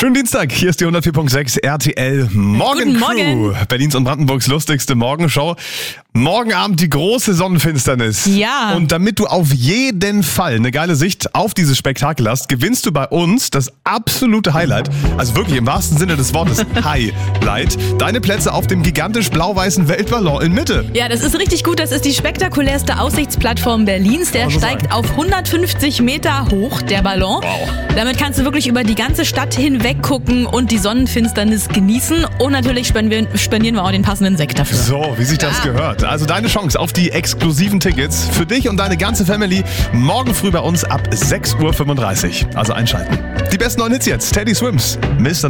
Schönen Dienstag, hier ist die 104.6 RTL Morgen Crew. Berlins und Brandenburgs lustigste Morgenshow. Morgen Abend die große Sonnenfinsternis. Ja. Und damit du auf jeden Fall eine geile Sicht auf dieses Spektakel hast, gewinnst du bei uns das absolute Highlight. Also wirklich im wahrsten Sinne des Wortes Highlight. Deine Plätze auf dem gigantisch blau-weißen Weltballon in Mitte. Ja, das ist richtig gut. Das ist die spektakulärste Aussichtsplattform Berlins. Der steigt auf 150 Meter hoch, der Ballon. Wow. Damit kannst du wirklich über die ganze Stadt hinweg gucken und die Sonnenfinsternis genießen. Und natürlich spendieren wir auch den passenden Sekt dafür. So, wie sich das gehört. Also deine Chance auf die exklusiven Tickets für dich und deine ganze Family morgen früh bei uns ab 6:35 Uhr. Also einschalten. Die besten neuen Hits jetzt. Teddy Swims, Mr.